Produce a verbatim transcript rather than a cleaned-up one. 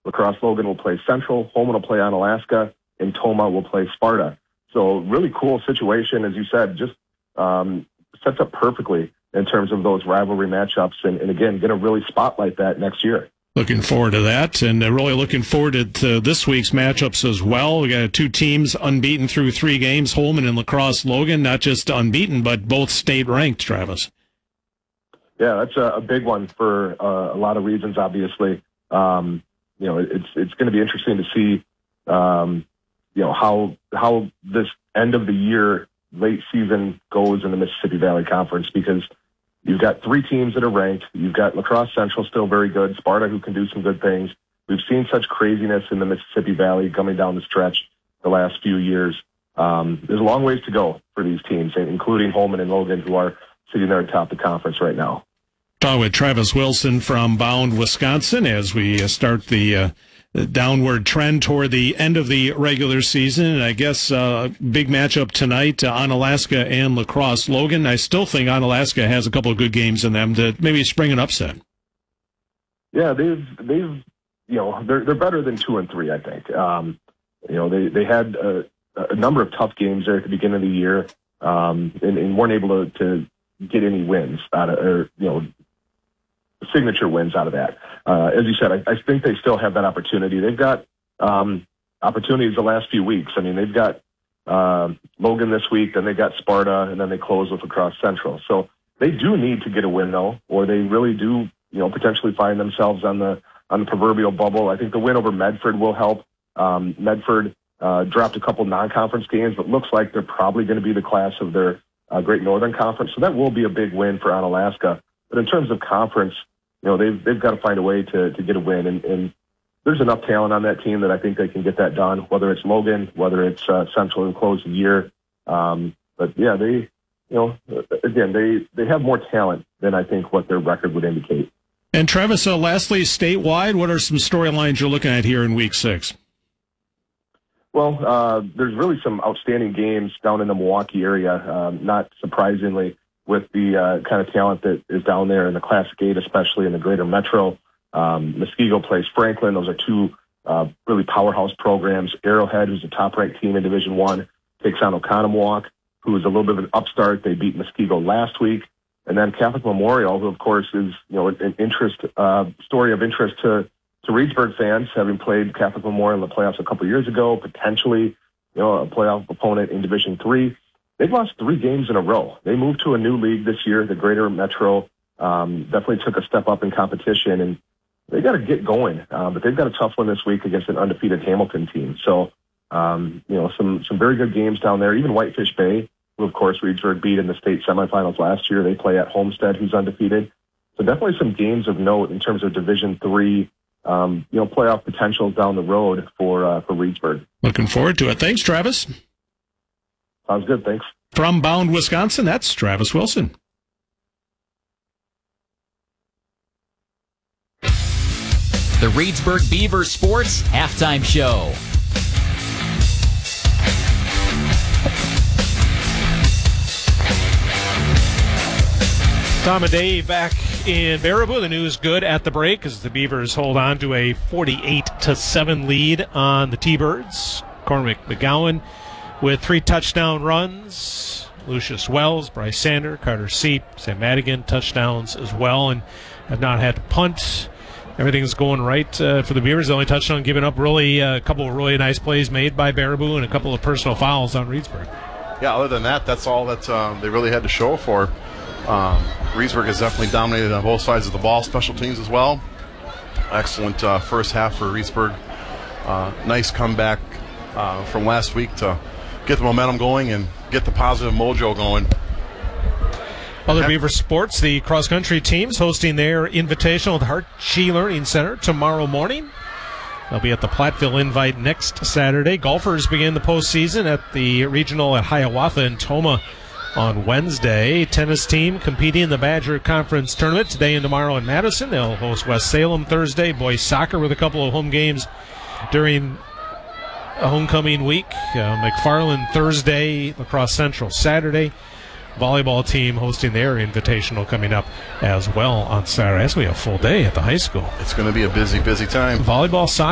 Lacrosse Logan will play Central, Holmen will play Onalaska, and Tomah will play Sparta. So really cool situation, as you said, just um, sets up perfectly in terms of those rivalry matchups, and, and again, going to really spotlight that next year. Looking forward to that, and uh, really looking forward to, to this week's matchups as well. We got two teams unbeaten through three games, Holmen and Lacrosse Logan, not just unbeaten, but both state-ranked, Travis. Yeah, that's a, a big one for uh, a lot of reasons, obviously. Um, you know, it's it's going to be interesting to see, um, you know, how how this end of the year, late season goes in the Mississippi Valley Conference, because you've got three teams that are ranked. You've got Lacrosse Central still very good, Sparta who can do some good things. We've seen such craziness in the Mississippi Valley coming down the stretch the last few years. Um, there's a long ways to go for these teams, including Holmen and Logan, who are sitting there atop the conference right now. Talking with Travis Wilson from Bound, Wisconsin, as we start the uh, downward trend toward the end of the regular season. And I guess uh, big matchup tonight, uh, Onalaska and Lacrosse Logan. I still think Onalaska has a couple of good games in them to maybe spring an upset. Yeah, they've they've you know they're they're better than two and three. I think um, you know they they had a, a number of tough games there at the beginning of the year, um, and, and weren't able to, to get any wins out of, or you know. signature wins out of that. Uh, as you said, I, I think they still have that opportunity. They've got um, opportunities the last few weeks. I mean, they've got uh, Logan this week, then they got Sparta, and then they close with Lacrosse Central. So they do need to get a win, though, or they really do, you know, potentially find themselves on the on the proverbial bubble. I think the win over Medford will help. Um, Medford uh, dropped a couple non-conference games, but looks like they're probably going to be the class of their uh, Great Northern Conference. So that will be a big win for Onalaska. But in terms of conference, you know, they've, they've got to find a way to, to get a win. And, and there's enough talent on that team that I think they can get that done, whether it's Logan, whether it's uh, Central and close the year. Um, but, yeah, they, you know, again, they, they have more talent than I think what their record would indicate. And, Travis, uh, lastly, statewide, what are some storylines you're looking at here in week six? Well, uh, there's really some outstanding games down in the Milwaukee area, um, not surprisingly, with the uh, kind of talent that is down there in the Classic eight, especially in the greater metro. Um, Muskego plays Franklin. Those are two uh, really powerhouse programs. Arrowhead, who's a top-ranked team in Division One, takes on Oconomowoc, who is a little bit of an upstart. They beat Muskego last week. And then Catholic Memorial, who, of course, is you know an interest uh, story of interest to, to Reedsburg fans, having played Catholic Memorial in the playoffs a couple years ago, potentially you know a playoff opponent in Division Three. They've lost three games in a row. They moved to a new league this year, the Greater Metro. Um, definitely took a step up in competition, and they got to get going. Uh, but they've got a tough one this week against an undefeated Hamilton team. So, um, you know, some some very good games down there. Even Whitefish Bay, who, of course, Reedsburg beat in the state semifinals last year. They play at Homestead, who's undefeated. So definitely some games of note in terms of Division Three, um, you know, playoff potentials down the road for uh, for Reedsburg. Looking forward to it. Thanks, Travis. Sounds good. Thanks. From Bound, Wisconsin, that's Travis Wilson. The Reedsburg Beaver Sports Halftime Show. Tom and Dave back in Baraboo. The news good at the break as the Beavers hold on to a forty-eight to seven lead on the T-Birds. Cormac McGowan with three touchdown runs. Lucius Wells, Bryce Sander, Carter Seep, Sam Madigan, touchdowns as well, and have not had to punt. Everything's going right uh, for the Beavers. The only touchdown given up, really uh, a couple of really nice plays made by Baraboo and a couple of personal fouls on Reedsburg. Yeah, other than that, that's all that uh, they really had to show for. Um, Reedsburg has definitely dominated on both sides of the ball, special teams as well. Excellent uh, first half for Reedsburg. Uh, nice comeback uh, from last week to get the momentum going and get the positive mojo going. Other Beaver sports, the cross-country teams hosting their invitational at the Hart-Shee Learning Center tomorrow morning. They'll be at the Platteville Invite next Saturday. Golfers begin the postseason at the regional at Hiawatha and Tomah on Wednesday. Tennis team competing in the Badger Conference Tournament today and tomorrow in Madison. They'll host West Salem Thursday. Boys soccer with a couple of home games during a homecoming week. Uh, McFarland Thursday, Lacrosse Central Saturday. Volleyball team hosting their invitational coming up as well on Saturday. That's going to be a full day at the high school. It's going to be a busy, busy time. Volleyball, soccer.